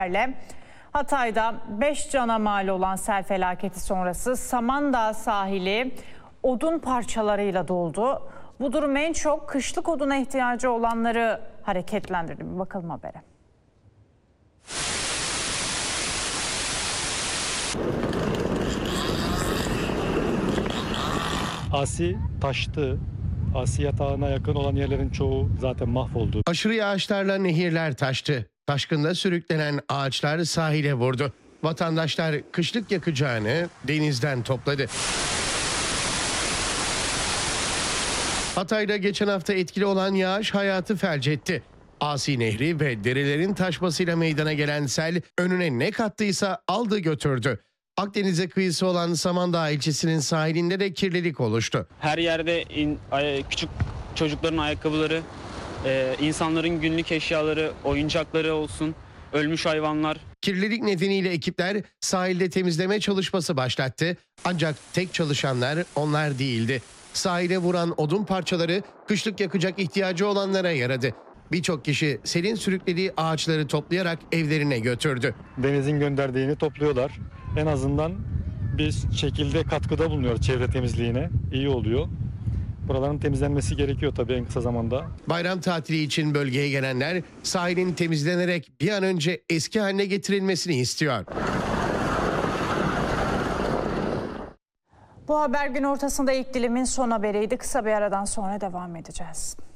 Hatay'da 5 cana mal olan sel felaketi sonrası Samandağ sahili odun parçalarıyla doldu. Bu durum en çok kışlık oduna ihtiyacı olanları hareketlendirdi. Bir bakalım habere. Asi taştı. Asi yatağına yakın olan yerlerin çoğu zaten mahvoldu. Aşırı yağışlarla nehirler taştı. Taşkında sürüklenen ağaçlar sahile vurdu. Vatandaşlar kışlık yakacağını denizden topladı. Hatay'da geçen hafta etkili olan yağış hayatı felç etti. Asi Nehri ve derelerin taşmasıyla meydana gelen sel önüne ne kattıysa aldı götürdü. Akdeniz'e kıyısı olan Samandağ ilçesinin sahilinde de kirlilik oluştu. Her yerde küçük çocukların ayakkabıları, insanların günlük eşyaları, oyuncakları olsun, ölmüş hayvanlar. Kirlilik nedeniyle ekipler sahilde temizleme çalışması başlattı. Ancak tek çalışanlar onlar değildi. Sahile vuran odun parçaları kışlık yakacak ihtiyacı olanlara yaradı. Birçok kişi selin sürüklediği ağaçları toplayarak evlerine götürdü. Denizin gönderdiğini topluyorlar. En azından bir şekilde katkıda bulunuyor çevre temizliğine. İyi oluyor. Buraların temizlenmesi gerekiyor tabii en kısa zamanda. Bayram tatili için bölgeye gelenler sahilin temizlenerek bir an önce eski haline getirilmesini istiyor. Bu haber gün ortasında ilk dilimin son haberiydi. Kısa bir aradan sonra devam edeceğiz.